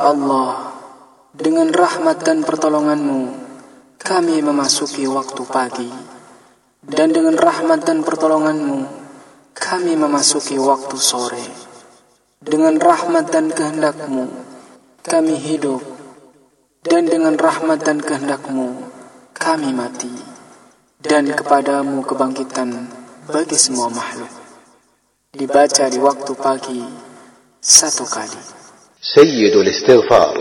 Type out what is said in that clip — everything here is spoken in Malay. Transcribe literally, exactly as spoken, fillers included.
Ya Allah, dengan rahmat dan pertolongan-Mu, kami memasuki waktu pagi. Dan dengan rahmat dan pertolongan-Mu, kami memasuki waktu sore. Dengan rahmat dan kehendak-Mu, kami hidup. Dan dengan rahmat dan kehendak-Mu, kami mati. Dan kepadamu kebangkitan bagi semua makhluk. Dibaca di waktu pagi satu kali. سيد الاستغفار